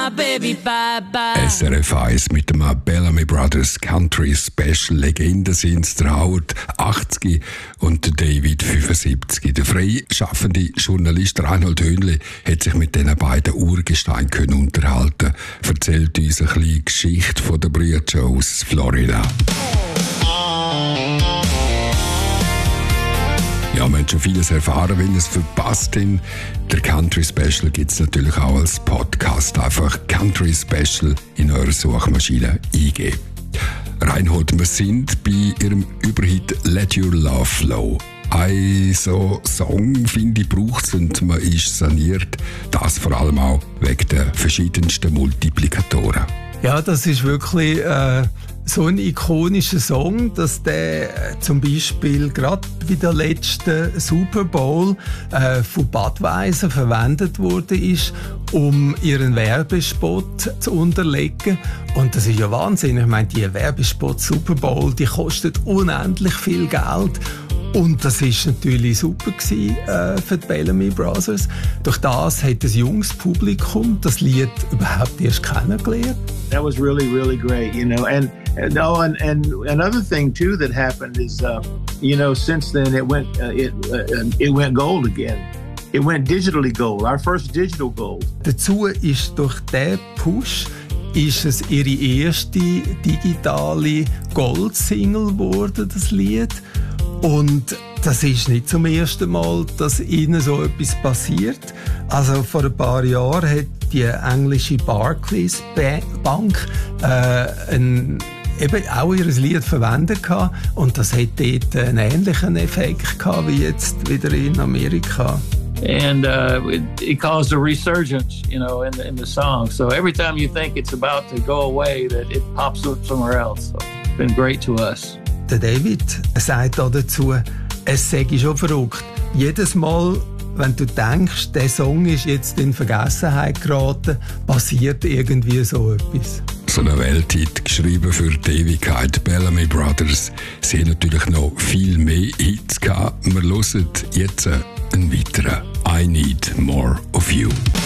baby, bye bye. SRF 1 mit dem Bellamy Brothers Country Special. Legenden sind der Howard 80 und der David 75. Der freischaffende Journalist Reinhold Höhnli hat sich mit diesen beiden Urgesteinen unterhalten. Erzählt uns ein bisschen die Geschichte von der Brüder aus Florida. Ja, wir haben schon vieles erfahren, wenn ihr es verpasst habt. Der Country Special gibt es natürlich auch als Podcast. Einfach Country Special in eurer Suchmaschine eingeben. Reinhold, wir sind bei ihrem Überhit Let Your Love Flow. Ein so Song, finde ich, braucht es und man ist saniert. Das vor allem auch wegen der verschiedensten Multiplikatoren. Ja, das ist wirklich so ein ikonischer Song, dass der zum Beispiel gerade bei der letzten Super Bowl von Budweiser verwendet wurde, um ihren Werbespot zu unterlegen. Und das ist ja Wahnsinn. Ich meine, die Werbespot Super Bowl, die kostet unendlich viel Geld. Und das war natürlich super für die Bellamy Brothers. Durch das hat das junges Publikum das Lied überhaupt erst kennengelernt. That was really, really great, you know. And another thing too that happened is, you know, since then it went gold again. It went digitally gold. Our first digital gold. Dazu ist durch diesen Push ist es ihre erste digitale Gold-Single geworden, das Lied. Und das ist nicht zum ersten Mal, dass ihnen so etwas passiert. Also vor ein paar Jahren hat die englische Barclays Bank eben auch ihr Lied verwendet gehabt. Und das hat dort einen ähnlichen Effekt gehabt wie jetzt wieder in Amerika. And it caused a resurgence, you know, in the song. So every time you think it's about to go away, that it pops up somewhere else. So it's been great to us. Der David sagt dazu, es sei schon verrückt. Jedes Mal, wenn du denkst, der Song ist jetzt in Vergessenheit geraten, passiert irgendwie so etwas. So eine Welthit, geschrieben für die Ewigkeit. Bellamy Brothers. Sie haben natürlich noch viel mehr Hits gehabt. Wir hören jetzt einen weiteren. I Need More of You.